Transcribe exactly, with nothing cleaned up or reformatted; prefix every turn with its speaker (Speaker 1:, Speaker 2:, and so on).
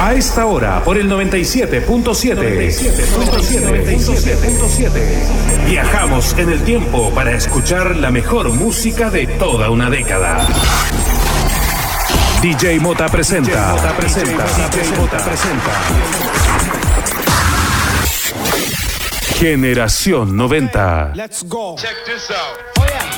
Speaker 1: A esta hora, por el noventa y siete punto siete. Viajamos en el tiempo para escuchar la mejor música de toda una década. D J Mota presenta. D J Mota presenta. D J Mota presenta. Generación noventa.
Speaker 2: Let's go.
Speaker 3: Check this out.
Speaker 2: Oh yeah.